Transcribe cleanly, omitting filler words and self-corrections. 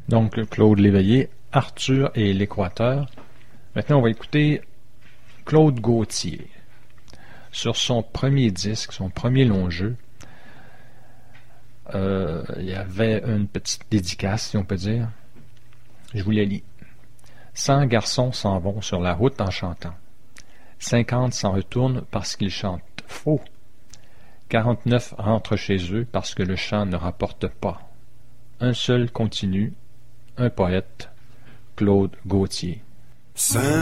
Donc, Claude Léveillé, Arthur et l'Équateur. Maintenant, on va écouter Claude Gauthier. Sur son premier disque, son premier long jeu, il y avait une petite dédicace, si on peut dire. Je vous la lis. 100 garçons s'en vont sur la route en chantant. 50 s'en retournent parce qu'ils chantent faux. 49 rentrent chez eux parce que le chant ne rapporte pas. Un seul continue, un poète, Claude Gauthier.